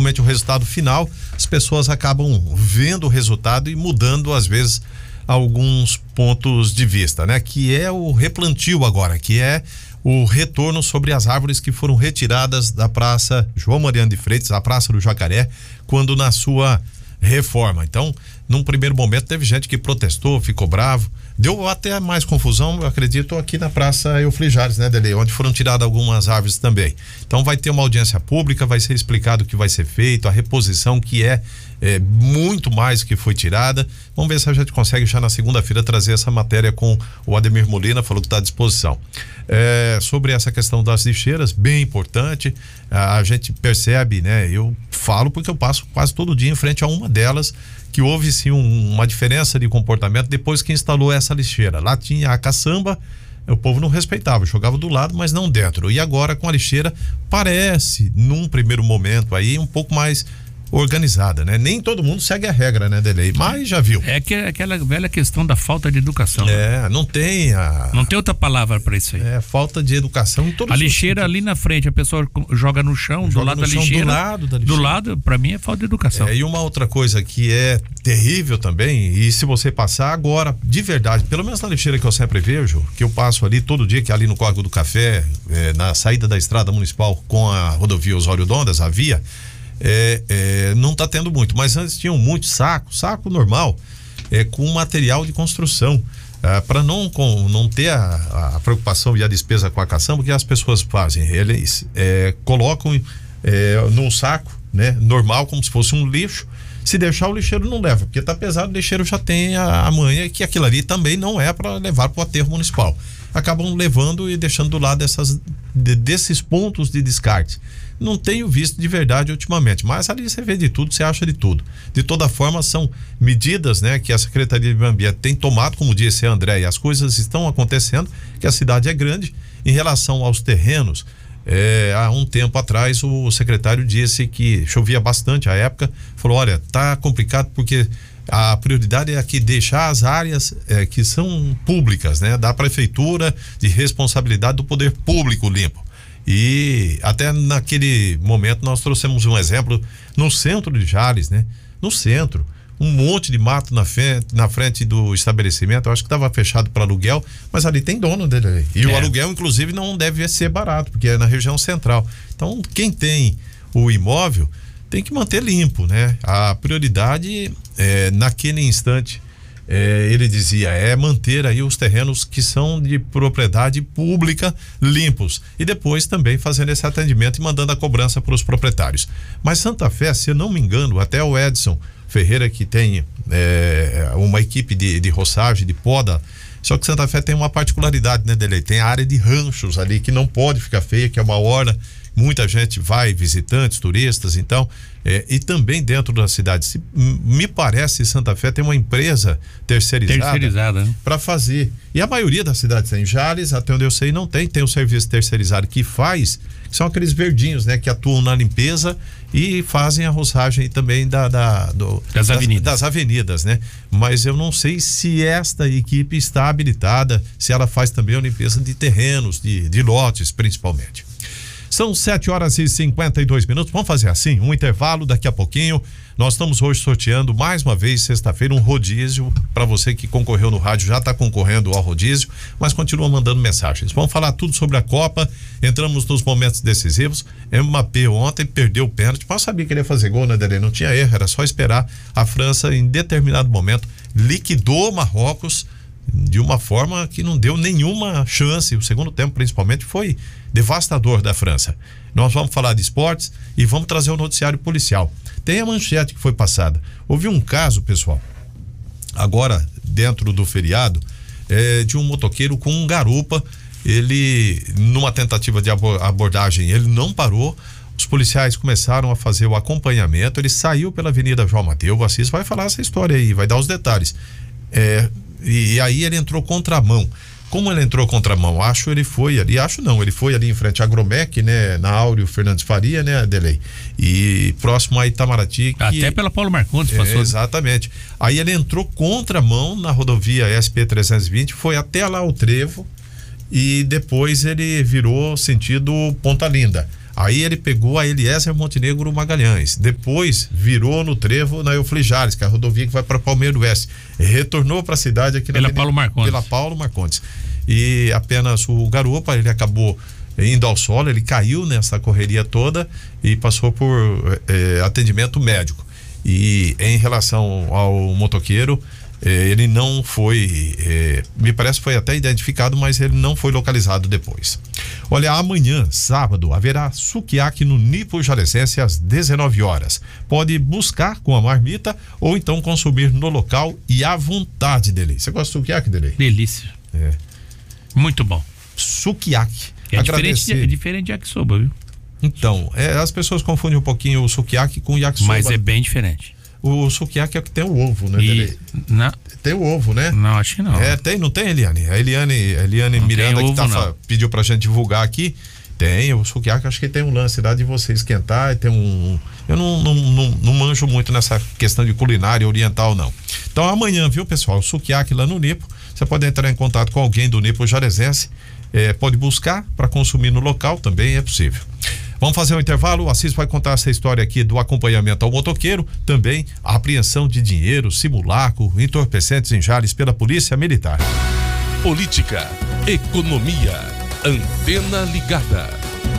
principalmente o resultado final, as pessoas acabam vendo o resultado e mudando às vezes alguns pontos de vista, né? Que é o replantio agora, que é o retorno sobre as árvores que foram retiradas da Praça João Mariano de Freitas, a Praça do Jacaré, quando na sua reforma. Então, num primeiro momento teve gente que protestou, ficou bravo, deu até mais confusão, eu acredito, aqui na Praça Euflijares, né, Dele, onde foram tiradas algumas árvores também. Então vai ter uma audiência pública, vai ser explicado o que vai ser feito, a reposição que é muito mais que foi tirada. Vamos ver se a gente consegue já na segunda-feira trazer essa matéria com o Ademir Molina, falou que está à disposição. Sobre essa questão das lixeiras, bem importante, a gente percebe, né? Eu falo porque eu passo quase todo dia em frente a uma delas, que houve sim uma diferença de comportamento depois que instalou essa lixeira. Lá tinha a caçamba, o povo não respeitava, jogava do lado, mas não dentro. E agora com a lixeira parece, num primeiro momento aí, um pouco mais organizada, né? Nem todo mundo segue a regra, né, Delei? Mas já viu. É que aquela velha questão da falta de educação. Não tem não tem outra palavra para isso aí. Falta de educação em todos a lixeira ali na frente, a pessoa joga no chão, do lado da lixeira. Do lado, para mim é falta de educação. E uma outra coisa que é terrível também, e se você passar agora, de verdade, pelo menos na lixeira que eu sempre vejo, que eu passo ali todo dia, que é ali no Córrego do Café, na saída da estrada municipal com a rodovia Osório Dondas, a via, não está tendo muito, mas antes tinham muito saco normal, com material de construção, para não ter a preocupação e a despesa com a caçamba. O que as pessoas fazem? Eles colocam num saco, né, normal, como se fosse um lixo. Se deixar, o lixeiro não leva, porque tá pesado, o lixeiro já tem a manha que aquilo ali também não é para levar para o aterro municipal. Acabam levando e deixando do lado desses pontos de descarte. Não tenho visto de verdade ultimamente, mas ali você vê de tudo, você acha de tudo. De toda forma, são medidas, né, que a Secretaria de Meio Ambiente tem tomado, como disse a André, e as coisas estão acontecendo, que a cidade é grande. Em relação aos terrenos, há um tempo atrás o secretário disse que chovia bastante à época, falou, olha, tá complicado porque a prioridade é aqui deixar as áreas que são públicas, né, da prefeitura, de responsabilidade do poder público limpo. E até naquele momento nós trouxemos um exemplo no centro de Jales, né? No centro, um monte de mato na frente do estabelecimento. Eu acho que estava fechado para aluguel, mas ali tem dono dele. E o aluguel, inclusive, não deve ser barato, porque é na região central. Então, quem tem o imóvel tem que manter limpo, né? A prioridade naquele instante, ele dizia, manter aí os terrenos que são de propriedade pública limpos, e depois também fazendo esse atendimento e mandando a cobrança para os proprietários. Mas Santa Fé, se eu não me engano, até o Edson Ferreira, que tem uma equipe de roçagem, de poda, só que Santa Fé tem uma particularidade, né, Delei? Tem a área de ranchos ali que não pode ficar feia, que é uma hora, muita gente vai, visitantes, turistas, então, e também dentro da cidade. Me parece Santa Fé tem uma empresa terceirizada né, para fazer. E a maioria das cidades tem. Jales, até onde eu sei, não tem o serviço terceirizado que faz, que são aqueles verdinhos, né, que atuam na limpeza e fazem a roçagem também das avenidas, né? Mas eu não sei se esta equipe está habilitada, se ela faz também a limpeza de terrenos, de lotes, principalmente. São 7h52. Vamos fazer assim, um intervalo, daqui a pouquinho. Nós estamos hoje sorteando mais uma vez, sexta-feira, um rodízio. Para você que concorreu no rádio, já está concorrendo ao rodízio, mas continua mandando mensagens. Vamos falar tudo sobre a Copa. Entramos nos momentos decisivos. Mbappé ontem perdeu o pênalti, mas sabia que ele ia fazer gol, né, Dele? Não tinha erro, era só esperar. A França, em determinado momento, liquidou Marrocos de uma forma que não deu nenhuma chance. O segundo tempo, principalmente, foi devastador da França. Nós vamos falar de esportes e vamos trazer o noticiário policial. Tem a manchete que foi passada. Houve um caso, pessoal, agora dentro do feriado, de um motoqueiro com um garupa. Ele, numa tentativa de abordagem, ele não parou. Os policiais começaram a fazer o acompanhamento. Ele saiu pela Avenida João Mateus. O Assis vai falar essa história aí, vai dar os detalhes. E aí ele entrou contramão. Como ele entrou contramão? Ele foi ali em frente à Agromec, né? Na Áureo Fernandes Faria, né, Delei? E próximo a Itamaraty. Até pela Paulo Marcondes passou. Exatamente. Aí ele entrou contramão na rodovia SP-320, foi até lá o trevo e depois ele virou sentido Ponta Linda. Aí ele pegou a Eliezer Montenegro Magalhães, depois virou no trevo na Euflijares, que é a rodovia que vai para Palmeira Oeste, retornou para a cidade aqui pela Paulo Marcondes. E apenas o garupa, ele acabou indo ao solo, ele caiu nessa correria toda e passou por atendimento médico. E em relação ao motoqueiro, ele não foi, me parece que foi até identificado, mas ele não foi localizado depois. Olha, amanhã, sábado, haverá sukiyaki no Nipo Jalesense às 19 horas. Pode buscar com a marmita ou então consumir no local e à vontade dele. Você gosta de sukiyaki, Dele? Delícia. Muito bom. Sukiyaki. É diferente de yakisoba, viu? Então, as pessoas confundem um pouquinho o sukiyaki com o yakisoba. Mas é bem diferente. O sukiyaki é o que tem o ovo, né? Não. Tem o ovo, né? Não, acho que não. Não tem, Eliane? A Eliane Miranda ovo, que pediu pra gente divulgar aqui. Tem, o sukiyaki, acho que tem um lance lá de você esquentar, tem um... Eu não manjo muito nessa questão de culinária oriental, não. Então amanhã, viu, pessoal, o sukiyaki lá no Nipo, você pode entrar em contato com alguém do Nipo Jalesense, pode buscar para consumir no local, também é possível. Vamos fazer um intervalo, o Assis vai contar essa história aqui do acompanhamento ao motoqueiro, também a apreensão de dinheiro, simulacro, entorpecentes em Jales pela Polícia Militar. Política, economia, antena ligada.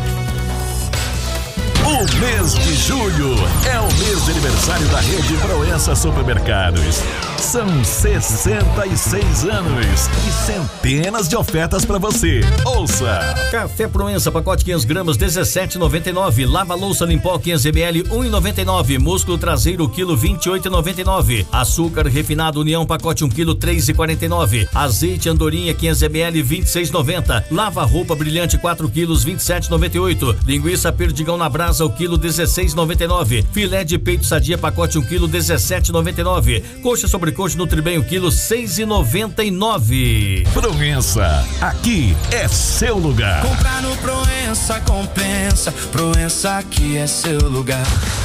O mês de julho é o mês de aniversário da Rede Proença Supermercados. São 66 anos e centenas de ofertas para você. Ouça! Café Proença, pacote 500 gramas, 17,99. Lava louça Limpol 500 ml, 1,99. Músculo traseiro, quilo, 28,99. Açúcar refinado União, pacote 1 quilo, 3,49. Azeite Andorinha 500 ml, 26,90. Lava roupa brilhante 4 quilos, 27,98. Linguiça Perdigão na brasa, o quilo, 16,99. Filé de peito sadia, pacote 1 quilo, 17,99. Coxa sobre coxa Nutribem, o quilo, 6,99. Proença, aqui é seu lugar. Comprar no Proença compensa. Proença, aqui é seu lugar.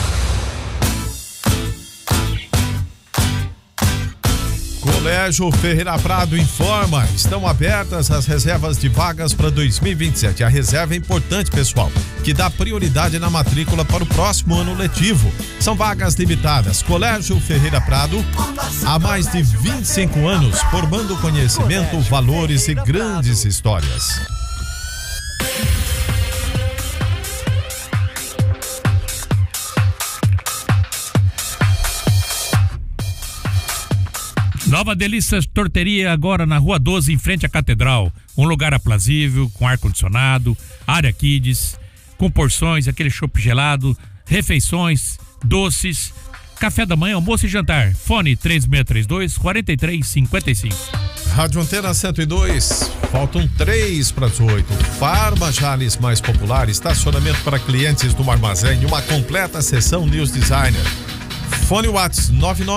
Colégio Ferreira Prado informa, estão abertas as reservas de vagas para 2027. A reserva é importante, pessoal, que dá prioridade na matrícula para o próximo ano letivo. São vagas limitadas. Colégio Ferreira Prado, há mais de 25 anos, formando conhecimento, valores e grandes histórias. Nova Delícias Torteria, agora na Rua 12, em frente à Catedral. Um lugar aprazível, com ar-condicionado, área kids, com porções, aquele chopp gelado, refeições, doces, café da manhã, almoço e jantar. Fone 3632-4355. Rádio Antena 102, faltam 3 para as 8. Farma Jales mais popular, estacionamento para clientes do armazém e uma completa seção News Designer. Fone WhatsApp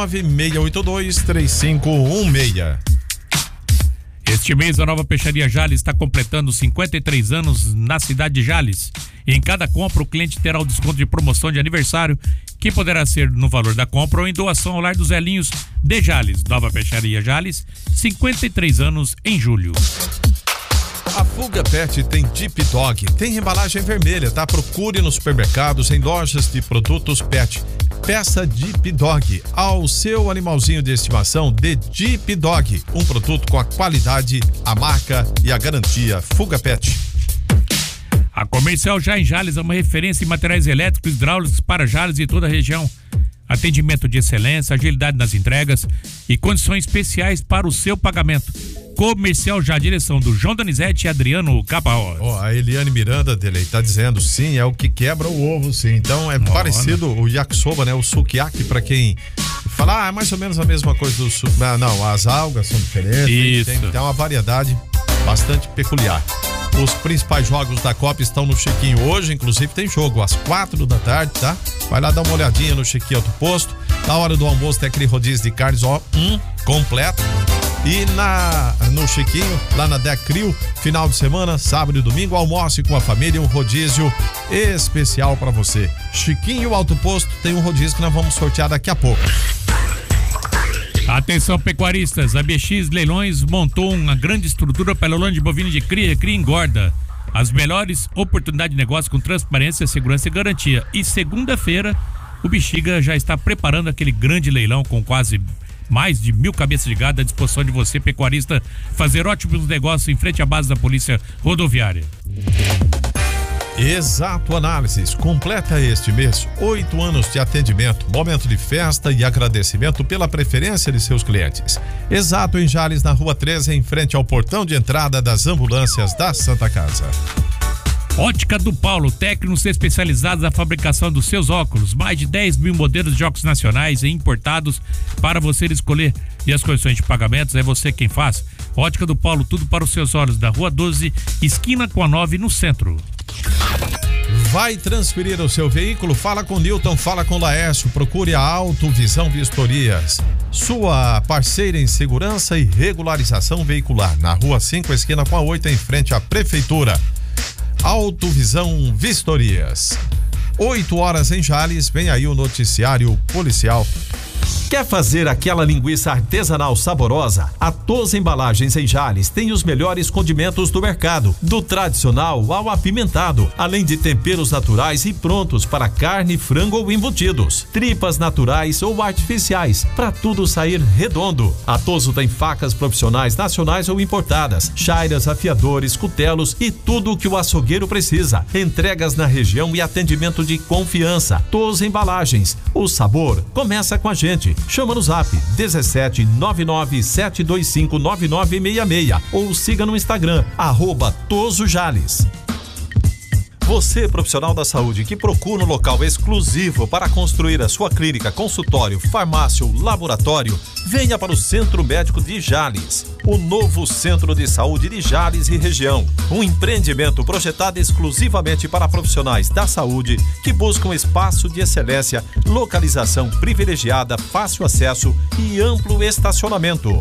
996823516. Este mês a Nova Peixaria Jales está completando 53 anos na cidade de Jales. E em cada compra o cliente terá o desconto de promoção de aniversário, que poderá ser no valor da compra ou em doação ao Lar dos Velhinhos de Jales. Nova Peixaria Jales, 53 anos em julho. A Fuga Pet tem Deep Dog, tem embalagem vermelha, tá? Procure nos supermercados, em lojas de produtos pet. Peça Deep Dog ao seu animalzinho de estimação de Deep Dog, um produto com a qualidade, a marca e a garantia. Fuga Pet. A Comercial Já em Jales é uma referência em materiais elétricos e hidráulicos para Jales e toda a região. Atendimento de excelência, agilidade nas entregas e condições especiais para o seu pagamento. Comercial Já, direção do João Donizete e Adriano Capaós. A Eliane Miranda dele tá dizendo, sim, é o que quebra o ovo, sim. Então é parecido o yakisoba, né? O sukiyaki, para quem fala, é mais ou menos a mesma coisa do não, as algas são diferentes. Tem uma variedade bastante peculiar. Os principais jogos da Copa estão no Chiquinho hoje, inclusive tem jogo às 4 da tarde, tá? Vai lá dar uma olhadinha no Chiquinho Alto Posto. Na hora do almoço tem aquele rodízio de carnes, completo. E no Chiquinho, lá na Decrio, final de semana, sábado e domingo, almoce com a família, um rodízio especial para você. Chiquinho Alto Posto tem um rodízio que nós vamos sortear daqui a pouco. Atenção pecuaristas, a BX Leilões montou uma grande estrutura para leilão de bovino de cria e engorda. As melhores oportunidades de negócio com transparência, segurança e garantia. E segunda-feira, o Bexiga já está preparando aquele grande leilão com quase mais de 1.000 cabeças de gado à disposição de você, pecuarista, fazer ótimos negócios em frente à base da Polícia Rodoviária. Exato Análises completa este mês 8 anos de atendimento, momento de festa e agradecimento pela preferência de seus clientes. Exato em Jales, na Rua 13, em frente ao portão de entrada das ambulâncias da Santa Casa. Ótica do Paulo, técnicos especializados na fabricação dos seus óculos. Mais de 10.000 modelos de óculos nacionais e importados para você escolher. E as condições de pagamentos é você quem faz. Ótica do Paulo, tudo para os seus olhos, da Rua 12, esquina com a 9, no centro. Vai transferir o seu veículo? Fala com Newton, fala com Laércio, procure a Autovisão Vistorias, sua parceira em segurança e regularização veicular, na Rua 5, esquina com a 8, em frente à Prefeitura. Autovisão Vistorias. 8 horas em Jales, vem aí o noticiário policial. Quer fazer aquela linguiça artesanal saborosa? A Toso Embalagens em Jales tem os melhores condimentos do mercado, do tradicional ao apimentado, além de temperos naturais e prontos para carne, frango ou embutidos, tripas naturais ou artificiais, para tudo sair redondo. A Toso tem facas profissionais nacionais ou importadas, chairas, afiadores, cutelos e tudo o que o açougueiro precisa. Entregas na região e atendimento de confiança. Toso Embalagens, o sabor começa com a gente. Chama no zap 17 99 725 9966 ou siga no Instagram @TosoJales. Você, profissional da saúde que procura um local exclusivo para construir a sua clínica, consultório, farmácia ou laboratório, venha para o Centro Médico de Jales, o novo Centro de Saúde de Jales e região. Um empreendimento projetado exclusivamente para profissionais da saúde que buscam espaço de excelência, localização privilegiada, fácil acesso e amplo estacionamento.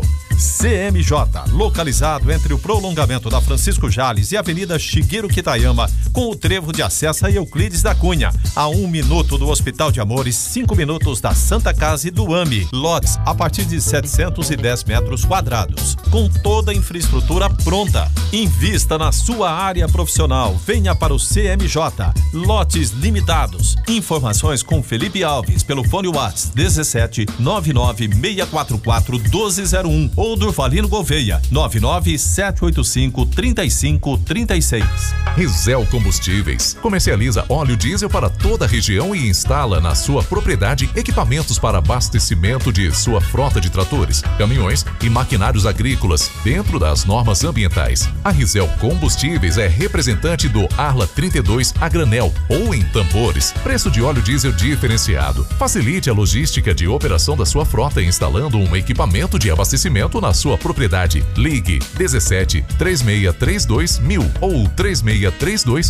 CMJ, localizado entre o prolongamento da Francisco Jales e a Avenida Shigeru Kitayama, com o trevo de acesso a Euclides da Cunha, a 1 minuto do Hospital de Amores, 5 minutos da Santa Casa e do AMI. Lotes a partir de 710 metros quadrados, com toda a infraestrutura pronta. Invista na sua área profissional. Venha para o CMJ. Lotes limitados. Informações com Felipe Alves pelo fone WhatsApp 17 99 644 1201 ou Durvalino Gouveia 99 785 3536. Risel Combustíveis comercializa óleo diesel para toda a região e instala na sua propriedade equipamentos para abastecimento de sua frota de tratores, caminhões e maquinários agrícolas dentro das normas ambientais. A Risel Combustíveis é representante do Arla 32 a granel ou em tambores. Preço de óleo diesel diferenciado. Facilite a logística de operação da sua frota instalando um equipamento de abastecimento na sua propriedade. Ligue 17 3632 1000 ou 3632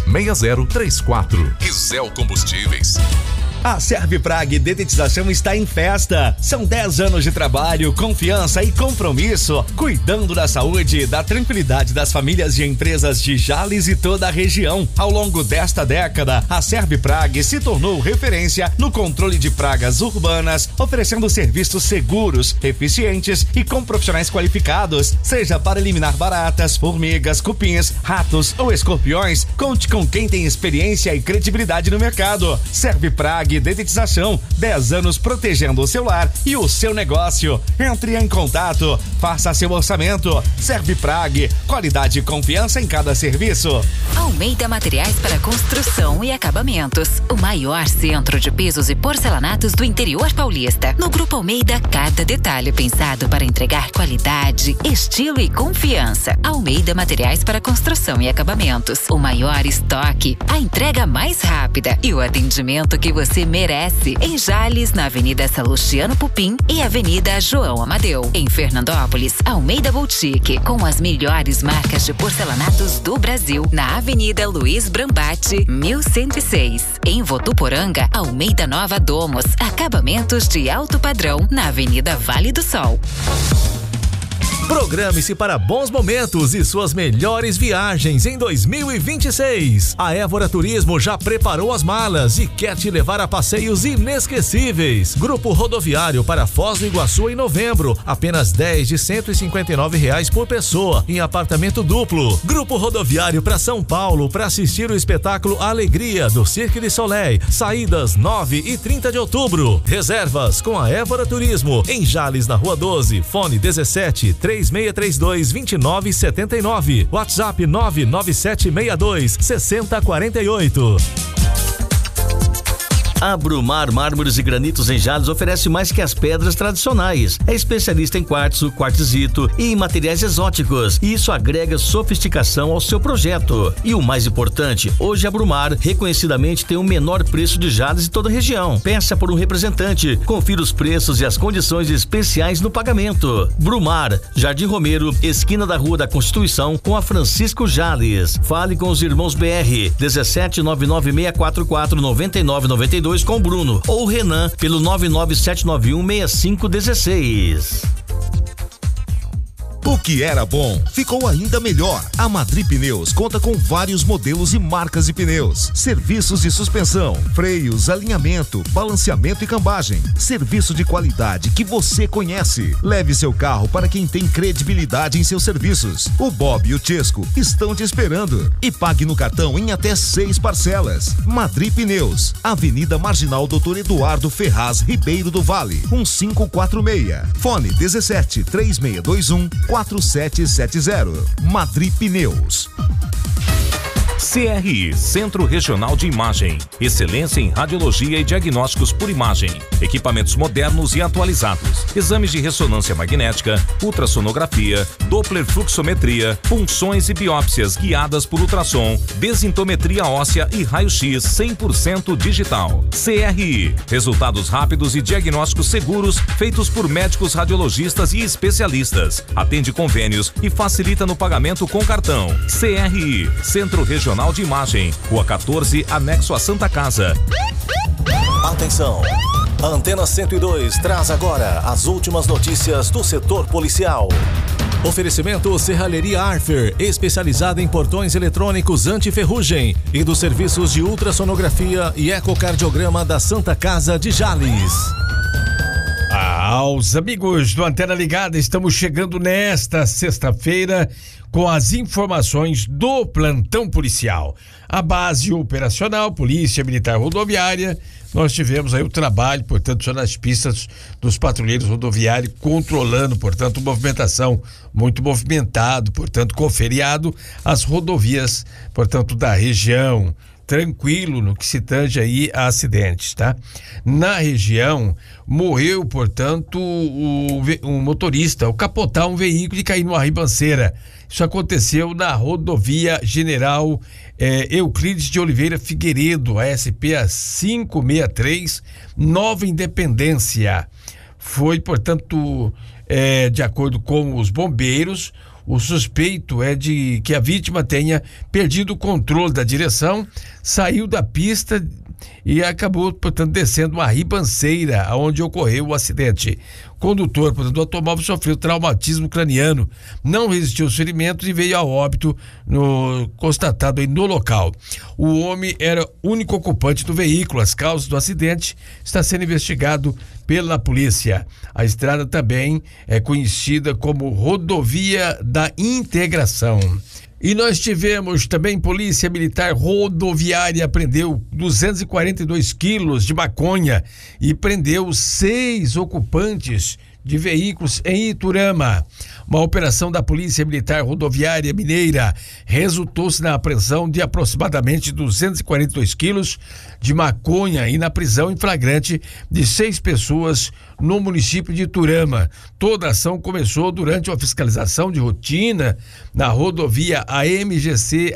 6034. Risel Combustíveis. A Serviprag Dedetização está em festa. São 10 anos de trabalho, confiança e compromisso, cuidando da saúde e da tranquilidade das famílias e empresas de Jales e toda a região. Ao longo desta década, a Serviprag se tornou referência no controle de pragas urbanas, oferecendo serviços seguros, eficientes e com profissionais qualificados, seja para eliminar baratas, formigas, cupins, ratos ou escorpiões. Conte com quem tem experiência e credibilidade no mercado. Serviprag Dedetização, 10 anos protegendo o seu lar e o seu negócio. Entre em contato, faça seu orçamento. Serviprag, qualidade e confiança em cada serviço. Almeida Materiais para Construção e Acabamentos, o maior centro de pisos e porcelanatos do interior paulista. No Grupo Almeida, cada detalhe pensado para entregar qualidade, estilo e confiança. Almeida Materiais para Construção e Acabamentos, o maior estoque, a entrega mais rápida e o atendimento que você merece. Em Jales, na Avenida Salustiano Pupim e Avenida João Amadeu. Em Fernandópolis, Almeida Boutique, com as melhores marcas de porcelanatos do Brasil, na Avenida Luiz Brambati, 1106. Em Votuporanga, Almeida Nova Domos, acabamentos de alto padrão, na Avenida Vale do Sol. Programe-se para bons momentos e suas melhores viagens em 2026. A Évora Turismo já preparou as malas e quer te levar a passeios inesquecíveis. Grupo rodoviário para Foz do Iguaçu em novembro, apenas 10 de R$159 por pessoa, em apartamento duplo. Grupo rodoviário para São Paulo para assistir o espetáculo Alegria do Cirque du Soleil, saídas 9 e 30 de outubro. Reservas com a Évora Turismo em Jales, na Rua 12, fone 17-3632-2979, WhatsApp 99762-6048. A Brumar Mármores e Granitos em Jales oferece mais que as pedras tradicionais. É especialista em quartzo, quartzito e em materiais exóticos. E isso agrega sofisticação ao seu projeto. E o mais importante, hoje a Brumar reconhecidamente tem o menor preço de Jales de toda a região. Peça por um representante. Confira os preços e as condições especiais no pagamento. Brumar, Jardim Romero, esquina da Rua da Constituição com a Francisco Jales. Fale com os irmãos BR 17-99644-9992 com o Bruno ou o Renan pelo 997916516. O que era bom ficou ainda melhor. A Madri Pneus conta com vários modelos e marcas de pneus, serviços de suspensão, freios, alinhamento, balanceamento e cambagem. Serviço de qualidade que você conhece. Leve seu carro para quem tem credibilidade em seus serviços. O Bob e o Chesco estão te esperando. E pague no cartão em até 6 parcelas. Madri Pneus, Avenida Marginal Dr. Eduardo Ferraz Ribeiro do Vale, 1546. Fone 17-3621-4770. Madri Pneus. CRI, Centro Regional de Imagem. Excelência em radiologia e diagnósticos por imagem. Equipamentos modernos e atualizados. Exames de ressonância magnética, ultrassonografia, Doppler fluxometria, punções e biópsias guiadas por ultrassom, desintometria óssea e raio-x 100% digital. CRI, resultados rápidos e diagnósticos seguros feitos por médicos radiologistas e especialistas. Atende convênios e facilita no pagamento com cartão. CRI, Centro Regional de Imagem, Rua 14, anexo a Santa Casa. Atenção! A Antena 102 traz agora as últimas notícias do setor policial. Oferecimento Serralheria Arfer, especializada em portões eletrônicos anti-ferrugem e dos serviços de ultrassonografia e ecocardiograma da Santa Casa de Jales. Aos amigos do Antena Ligada, estamos chegando nesta sexta-feira com as informações do plantão policial. A base operacional, Polícia Militar Rodoviária, nós tivemos aí o trabalho, portanto, só nas pistas dos patrulheiros rodoviários, controlando, portanto, movimentação muito movimentado, portanto, com feriado, as rodovias, portanto, da região, tranquilo no que se tange aí a acidentes, tá? Na região, morreu, portanto, um motorista ao capotar um veículo e cair numa ribanceira. Isso aconteceu na rodovia General Euclides de Oliveira Figueiredo, ASP 563, Nova Independência. Foi, portanto, de acordo com os bombeiros, o suspeito é de que a vítima tenha perdido o controle da direção, saiu da pista e acabou, portanto, descendo uma ribanceira onde ocorreu o acidente. O condutor, portanto, do automóvel sofreu traumatismo craniano, não resistiu aos ferimentos e veio a óbito constatado aí no local. O homem era o único ocupante do veículo. As causas do acidente está sendo investigado pela polícia. A estrada também é conhecida como Rodovia da Integração. E nós tivemos também Polícia Militar Rodoviária prendeu 242 quilos de maconha e prendeu 6 ocupantes de veículos em Iturama. Uma operação da Polícia Militar Rodoviária Mineira resultou-se na apreensão de aproximadamente 242 quilos de maconha e na prisão em flagrante de 6 pessoas no município de Iturama. Toda a ação começou durante uma fiscalização de rotina na rodovia AMGC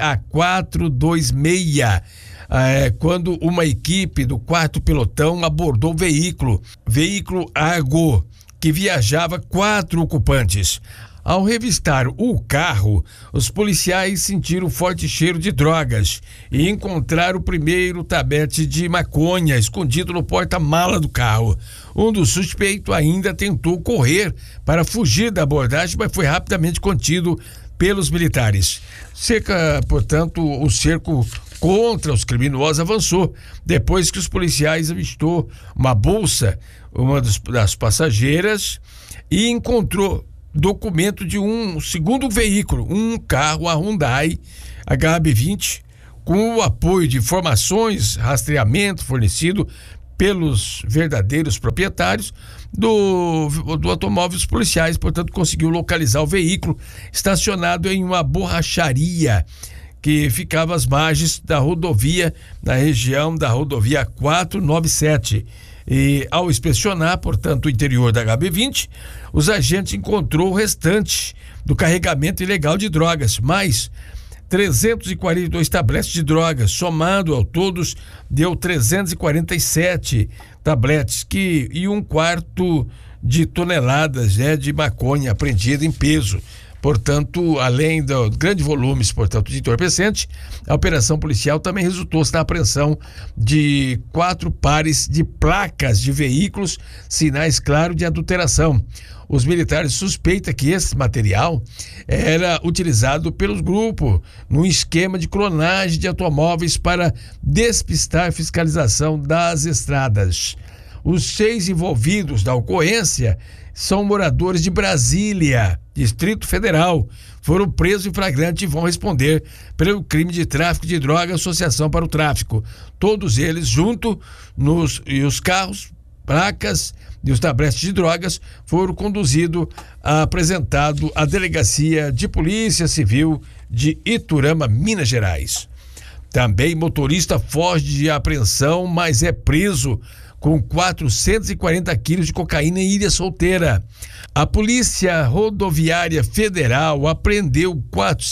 A426. Quando uma equipe do 4º pelotão abordou o veículo Argo, que viajava 4 ocupantes. Ao revistar o carro, os policiais sentiram um forte cheiro de drogas e encontraram o primeiro tabete de maconha escondido no porta-mala do carro. Um dos suspeitos ainda tentou correr para fugir da abordagem, mas foi rapidamente contido pelos militares. Portanto, o cerco contra os criminosos avançou depois que os policiais avistou uma bolsa, uma das passageiras, e encontrou documento de um segundo veículo, um carro, a Hyundai HB20, com o apoio de informações, rastreamento fornecido pelos verdadeiros proprietários do automóvel. Os policiais, portanto, conseguiu localizar o veículo estacionado em uma borracharia que ficava às margens da rodovia, na região da rodovia 497. E ao inspecionar, portanto, o interior da HB20, os agentes encontrou o restante do carregamento ilegal de drogas, mais 342 tabletes de drogas, somado ao todos, deu 347 tabletes e 1/4 de toneladas, né, de maconha apreendida em peso. Portanto, além dos grandes volumes, portanto, de entorpecente, a operação policial também resultou na apreensão de 4 pares de placas de veículos, sinais claros de adulteração. Os militares suspeitam que esse material era utilizado pelos grupos num esquema de clonagem de automóveis para despistar a fiscalização das estradas. Os 6 envolvidos da ocorrência são moradores de Brasília, Distrito Federal. Foram presos em flagrante e vão responder pelo crime de tráfico de drogas e associação para o tráfico. Todos eles junto e os carros, placas e os tabletes de drogas foram conduzidos, apresentado à Delegacia de Polícia Civil de Iturama, Minas Gerais. Também motorista foge de apreensão, mas é preso com 440 quilos de cocaína em Ilha Solteira. A Polícia Rodoviária Federal apreendeu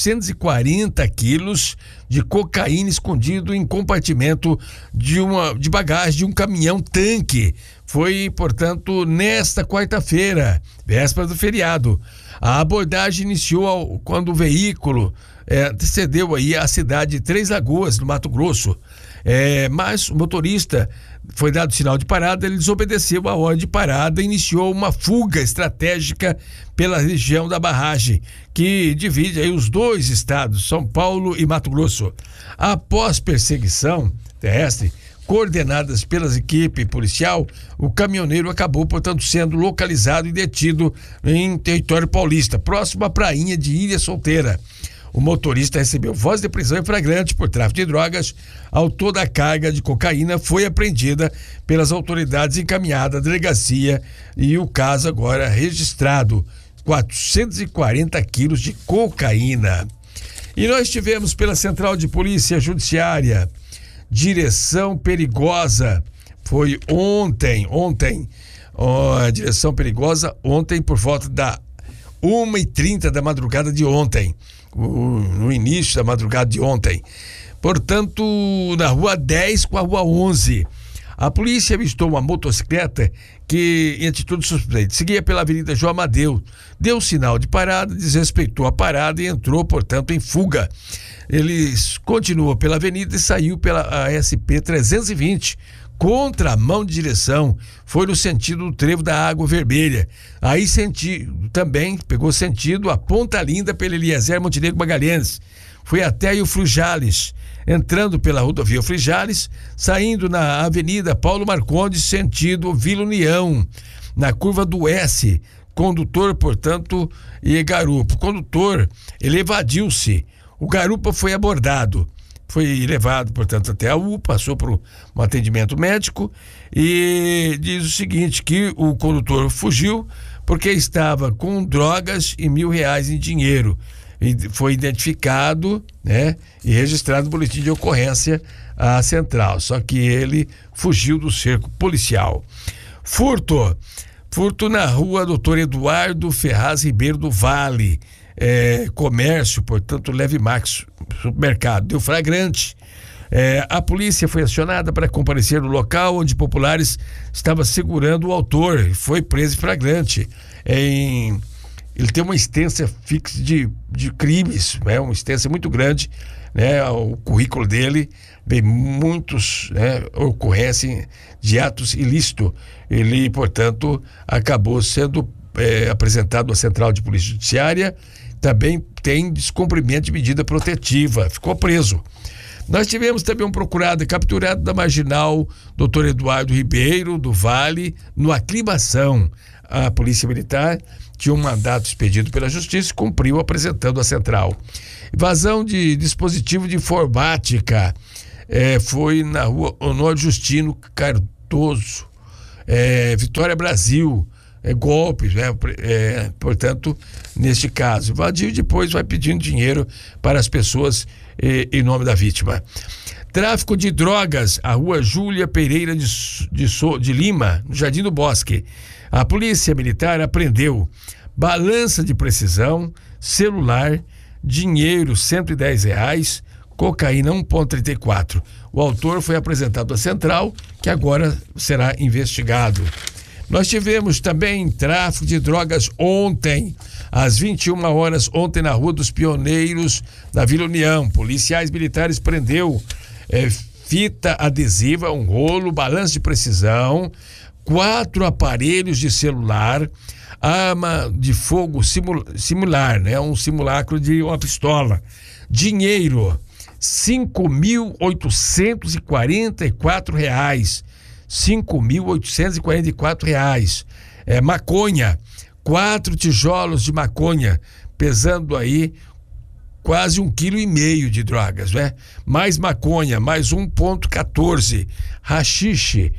440 quilos de cocaína escondido em compartimento de bagagem de um caminhão-tanque. Foi, portanto, nesta quarta-feira, véspera do feriado. A abordagem iniciou quando o veículo antecedeu aí a cidade de Três Lagoas, no Mato Grosso. Mas o motorista foi dado sinal de parada, ele desobedeceu a ordem de parada e iniciou uma fuga estratégica pela região da barragem, que divide aí os 2 estados, São Paulo e Mato Grosso. Após perseguição terrestre, coordenadas pelas equipes policial, o caminhoneiro acabou, portanto, sendo localizado e detido em território paulista, próximo à prainha de Ilha Solteira. O motorista recebeu voz de prisão em flagrante por tráfico de drogas. Ao toda a carga de cocaína foi apreendida pelas autoridades, encaminhada à delegacia, e o caso agora registrado. 440 quilos de cocaína. E nós tivemos pela Central de Polícia Judiciária, direção perigosa. Foi ontem, a direção perigosa ontem por volta da 1h30 da madrugada de ontem. No início da madrugada de ontem, portanto, na rua 10 com a rua 11, a polícia avistou uma motocicleta que, em atitude suspeita, seguia pela Avenida João Amadeu, deu sinal de parada, desrespeitou a parada e entrou, portanto, em fuga. Ele continuou pela avenida e saiu pela SP 320, contramão de direção, foi no sentido do trevo da Água Vermelha. Aí também pegou sentido a Ponta Linda pela Eliezer Montenegro Magalhães. Foi até aí o Frujales, entrando pela rodovia Frujales, saindo na Avenida Paulo Marcondes, sentido Vila União, na curva do S. Condutor, portanto, e garupa. O condutor, ele evadiu-se. O garupa foi abordado. Foi levado, portanto, até a UPA, passou por um atendimento médico e diz o seguinte, que o condutor fugiu porque estava com drogas e R$1.000 em dinheiro. E foi identificado, né, e registrado no boletim de ocorrência à central. Só que ele fugiu do cerco policial. Furto na rua Doutor Eduardo Ferraz Ribeiro do Vale. Comércio, portanto, Leve Max, supermercado, deu flagrante. A polícia foi acionada para comparecer no local onde populares estavam segurando o autor e foi preso em flagrante em ele tem uma extensa fixa de crimes, né? Uma extensa muito grande, né? O currículo dele vem muitos, né, ocorrências de atos ilícitos. Ele, portanto, acabou sendo apresentado à Central de Polícia Judiciária. Também tem descumprimento de medida protetiva, ficou preso. Nós tivemos também um procurado e capturado da Marginal, Dr. Eduardo Ribeiro, do Vale, no Aclimação. A Polícia Militar tinha um mandato expedido pela Justiça e cumpriu apresentando à Central. Invasão de dispositivo de informática foi na rua Honório Justino Cardoso, Vitória Brasil, golpes, né? Portanto, neste caso, invadiu e depois vai pedindo dinheiro para as pessoas em nome da vítima. Tráfico de drogas, a rua Júlia Pereira de Lima, no Jardim do Bosque. A Polícia Militar apreendeu balança de precisão, celular, dinheiro R$110, cocaína 1,34. O autor foi apresentado à Central, que agora será investigado. Nós tivemos também tráfico de drogas ontem, às 21 horas, ontem na Rua dos Pioneiros, na Vila União. Policiais militares prendeu fita adesiva, um rolo, balança de precisão, 4 aparelhos de celular, arma de fogo simular, né? Um simulacro de uma pistola. Dinheiro, R$5.844. R$5.844. Maconha, 4 tijolos de maconha, pesando aí quase 1,5 kg de drogas, né? Mais maconha, mais 1,14. Haxixe,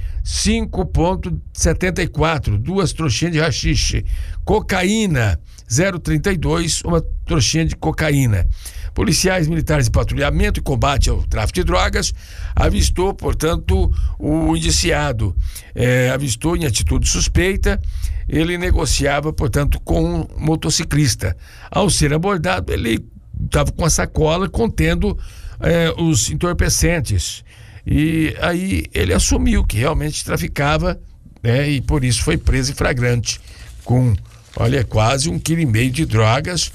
5,74. 2 trouxinhas de haxixe. Cocaína, 0,32. Uma trouxinha de cocaína. Policiais militares de patrulhamento e combate ao tráfico de drogas avistou, portanto, o indiciado. Avistou em atitude suspeita. Ele negociava, portanto, com um motociclista. Ao ser abordado, ele estava com a sacola contendo os entorpecentes. E aí ele assumiu que realmente traficava, né? E por isso foi preso em flagrante com, olha, quase 1,5 kg de drogas,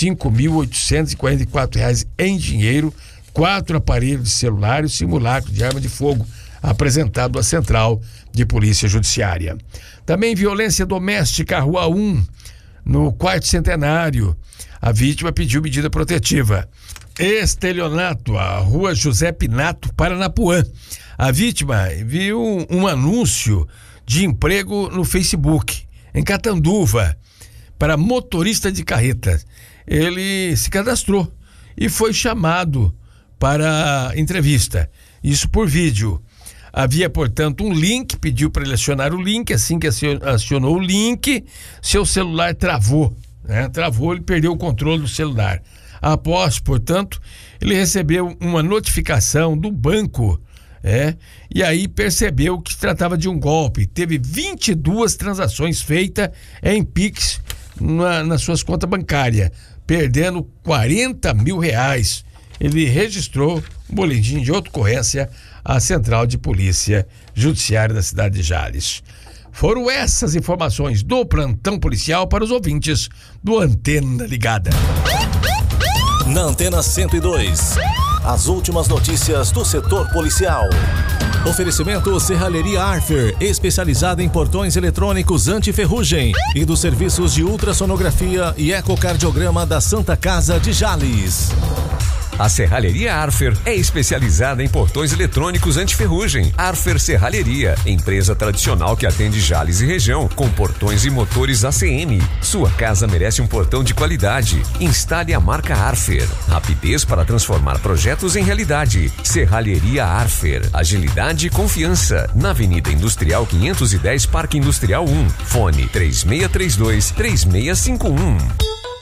R$5.844 em dinheiro, 4 aparelhos de celular e simulacro de arma de fogo apresentado à Central de Polícia Judiciária. Também violência doméstica, Rua 1, no Quarto Centenário. A vítima pediu medida protetiva. Estelionato, a Rua José Pinato, Paranapuã. A vítima viu um anúncio de emprego no Facebook, em Catanduva, para motorista de carreta. Ele se cadastrou e foi chamado para entrevista, isso por vídeo. Havia, portanto, um link, pediu para ele acionar o link. Assim que acionou o link, seu celular travou, né? Travou, ele perdeu o controle do celular. Após, portanto, ele recebeu uma notificação do banco, e aí percebeu que se tratava de um golpe. Teve 22 transações feitas em Pix nas suas contas bancárias, perdendo R$40 mil. Ele registrou um boletim de ocorrência à Central de Polícia Judiciária da cidade de Jales. Foram essas informações do plantão policial para os ouvintes do Antena Ligada. Na Antena 102, as últimas notícias do setor policial. Oferecimento Serralheria Arfer, especializada em portões eletrônicos anti-ferrugem e dos serviços de ultrassonografia e ecocardiograma da Santa Casa de Jales. A Serralheria Arfer é especializada em portões eletrônicos anti-ferrugem. Arfer Serralheria, empresa tradicional que atende Jales e região, com portões e motores ACM. Sua casa merece um portão de qualidade. Instale a marca Arfer. Rapidez para transformar projetos em realidade. Serralheria Arfer. Agilidade e confiança. Na Avenida Industrial 510, Parque Industrial 1. Fone 3632-3651.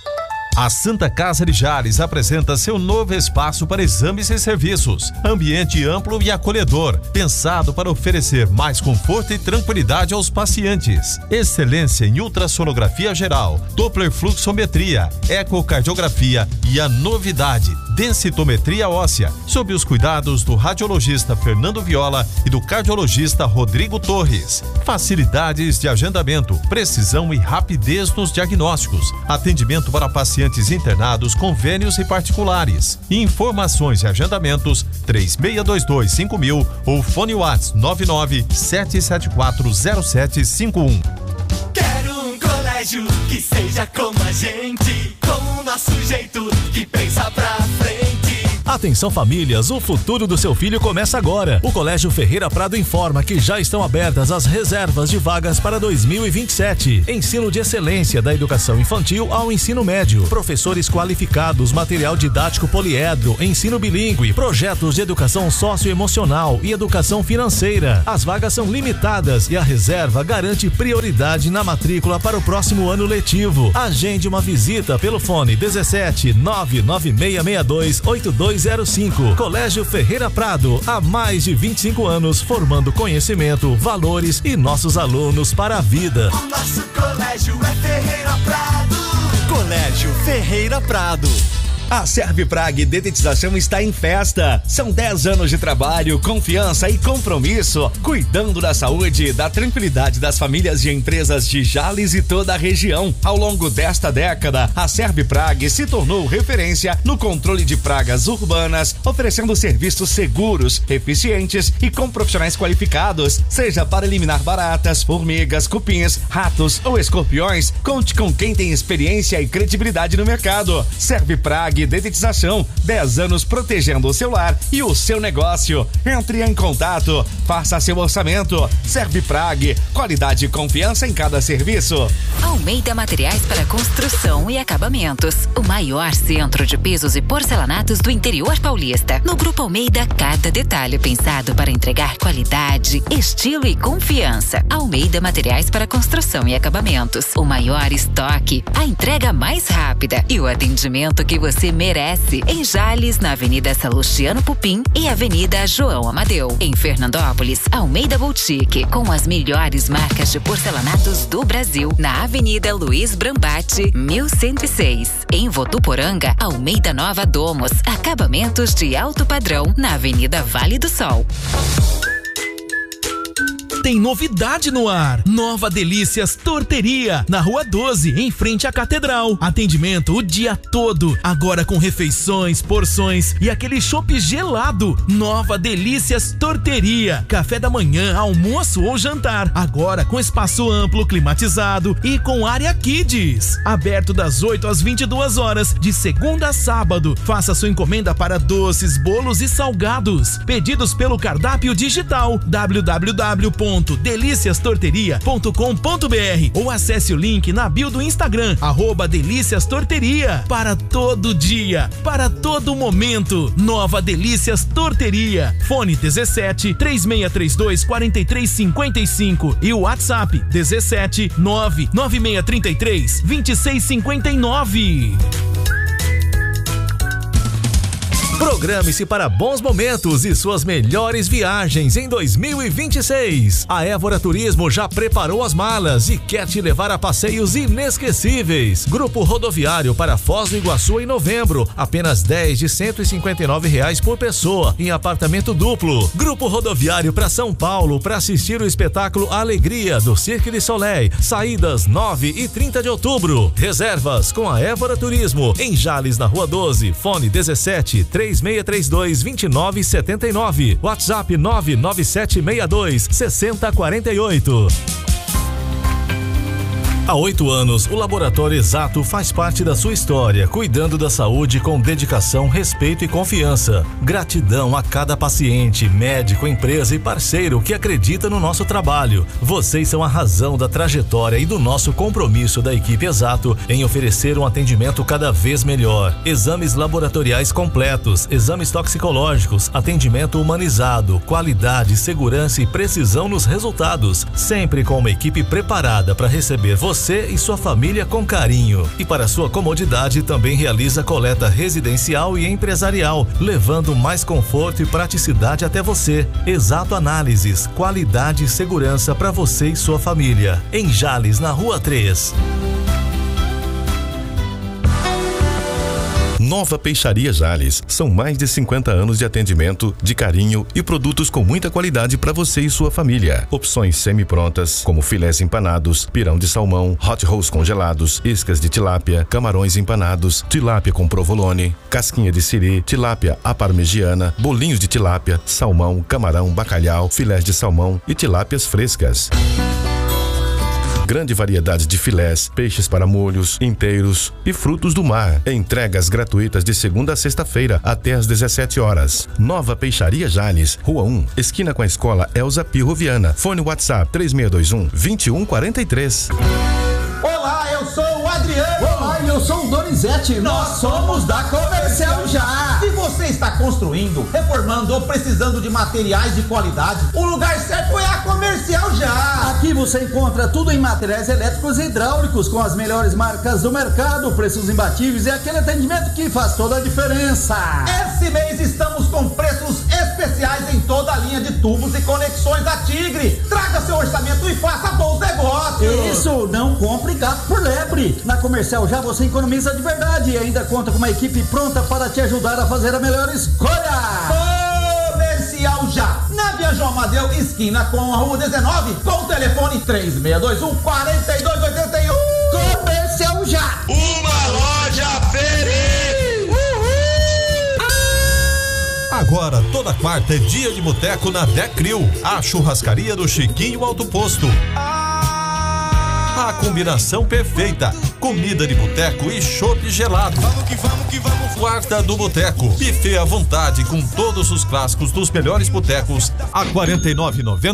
A Santa Casa de Jales apresenta seu novo espaço para exames e serviços. Ambiente amplo e acolhedor, pensado para oferecer mais conforto e tranquilidade aos pacientes. Excelência em ultrassonografia geral, Doppler fluxometria, ecocardiografia e a novidade, densitometria óssea, sob os cuidados do radiologista Fernando Viola e do cardiologista Rodrigo Torres. Facilidades de agendamento, precisão e rapidez nos diagnósticos. Atendimento para pacientes internados, convênios e particulares. Informações e agendamentos 36225000 ou fone WhatsApp 997740751. Quero um colégio que seja como a gente, com o nosso jeito que pensa pra frente. Atenção famílias, o futuro do seu filho começa agora. O Colégio Ferreira Prado informa que já estão abertas as reservas de vagas para 2027. Ensino de excelência da educação infantil ao ensino médio. Professores qualificados, material didático poliedro, ensino bilíngue, projetos de educação socioemocional e educação financeira. As vagas são limitadas e a reserva garante prioridade na matrícula para o próximo ano letivo. Agende uma visita pelo fone 17 99662 8205. Colégio Ferreira Prado, há mais de 25 anos formando conhecimento, valores e nossos alunos para a vida. O nosso colégio é Ferreira Prado. Colégio Ferreira Prado. A Serviprag Detetização está em festa. São 10 anos de trabalho, confiança e compromisso, cuidando da saúde e da tranquilidade das famílias e empresas de Jales e toda a região. Ao longo desta década, a Serviprag se tornou referência no controle de pragas urbanas, oferecendo serviços seguros, eficientes e com profissionais qualificados. Seja para eliminar baratas, formigas, cupins, ratos ou escorpiões, conte com quem tem experiência e credibilidade no mercado. Serviprag Detetização, 10 anos protegendo o seu lar e o seu negócio. Entre em contato, faça seu orçamento. Serviprag, qualidade e confiança em cada serviço. Almeida Materiais para Construção e Acabamentos, o maior centro de pisos e porcelanatos do interior paulista. No Grupo Almeida, cada detalhe pensado para entregar qualidade, estilo e confiança. Almeida Materiais para Construção e Acabamentos, o maior estoque, a entrega mais rápida e o atendimento que você merece. Em Jales, na Avenida Salustiano Pupim e Avenida João Amadeu. Em Fernandópolis, Almeida Boutique, com as melhores marcas de porcelanatos do Brasil, na Avenida Luiz Brambati, 1106. Em Votuporanga, Almeida Nova Domos, acabamentos de alto padrão, na Avenida Vale do Sol. Tem novidade no ar. Nova Delícias Torteria, na Rua 12, em frente à Catedral. Atendimento o dia todo, agora com refeições, porções e aquele chopp gelado. Nova Delícias Torteria, café da manhã, almoço ou jantar, agora com espaço amplo, climatizado e com área Kids. Aberto das 8 às 22 horas, de segunda a sábado. Faça sua encomenda para doces, bolos e salgados. Pedidos pelo cardápio digital www.deliciastorteria.com.br ou acesse o link na bio do Instagram, @Delícias Torteria. Para todo dia, para todo momento, Nova Delícias Torteria. Fone 17 3632 4355 e o WhatsApp 17 99633 2659. Programe-se para bons momentos e suas melhores viagens em 2026. A Évora Turismo já preparou as malas e quer te levar a passeios inesquecíveis. Grupo rodoviário para Foz do Iguaçu em novembro, apenas 10 de R$159 por pessoa, em apartamento duplo. Grupo rodoviário para São Paulo para assistir o espetáculo Alegria do Cirque du Soleil, saídas 9 e 30 de outubro. Reservas com a Évora Turismo, em Jales, na Rua 12, fone 17 3632 2979, WhatsApp 99762 6048. Há 8 anos, o Laboratório Exato faz parte da sua história, cuidando da saúde com dedicação, respeito e confiança. Gratidão a cada paciente, médico, empresa e parceiro que acredita no nosso trabalho. Vocês são a razão da trajetória e do nosso compromisso da equipe Exato em oferecer um atendimento cada vez melhor. Exames laboratoriais completos, exames toxicológicos, atendimento humanizado, qualidade, segurança e precisão nos resultados. Sempre com uma equipe preparada para receber você você e sua família com carinho. E para sua comodidade também realiza coleta residencial e empresarial, levando mais conforto e praticidade até você. Exato Análises, qualidade e segurança para você e sua família. Em Jales, na Rua 3. Nova Peixaria Jales. São mais de 50 anos de atendimento, de carinho e produtos com muita qualidade para você e sua família. Opções semi-prontas, como filés empanados, pirão de salmão, hot rolls congelados, iscas de tilápia, camarões empanados, tilápia com provolone, casquinha de siri, tilápia à parmegiana, bolinhos de tilápia, salmão, camarão, bacalhau, filés de salmão e tilápias frescas. Grande variedade de filés, peixes para molhos, inteiros e frutos do mar. Entregas gratuitas de segunda a sexta-feira até às 17 horas. Nova Peixaria Jales, Rua 1, esquina com a Escola Elza Pirro Viana. Fone WhatsApp 3621-2143. Olá, eu sou o Adriano. Olá, eu sou o Donizete. Nós somos da Comercial Já. Se você está construindo, reformando ou precisando de materiais de qualidade, o lugar certo é a Comercial Já. Aqui você encontra tudo em materiais elétricos e hidráulicos com as melhores marcas do mercado, preços imbatíveis e aquele atendimento que faz toda a diferença. Esse mês estamos com preços especiais em toda a linha de tubos e conexões da Tigre. Traga seu orçamento e faça bons negócios. Isso, não compre gato por lebre. Na Comercial Já você economiza de verdade e ainda conta com uma equipe pronta para te ajudar a fazer a melhor escolha. Comercial Já, na Via João Amadeu, esquina com a Rua 19, com o telefone 3621-4281. Comercial Já, uma loja feliz. Agora, toda quarta é dia de boteco na Decril, a churrascaria do Chiquinho Alto Posto. A combinação perfeita: comida de boteco e chopp gelado. Vamos que vamos que vamos. Quarta do Boteco, buffet à vontade com todos os clássicos dos melhores botecos a R$ 49,90.